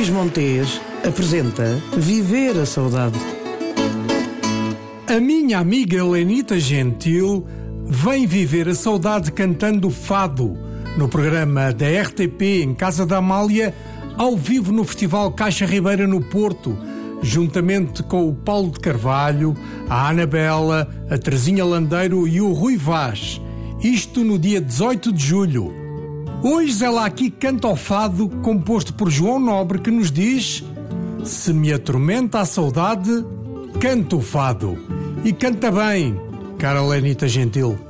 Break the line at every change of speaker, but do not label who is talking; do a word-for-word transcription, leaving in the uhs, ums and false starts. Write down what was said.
Montes apresenta Viver a Saudade.
A minha amiga Lenita Gentil vem viver a saudade cantando fado no programa da R T P em Casa da Amália, ao vivo no Festival Caixa Ribeira no Porto, juntamente com o Paulo de Carvalho, a Anabela, a Terezinha Landeiro e o Rui Vaz. Isto no dia dezoito de julho. Hoje ela aqui canta o fado composto por João Nobre, que nos diz: se me atormenta a saudade, canto o fado. E canta bem, cara Lenita Gentil.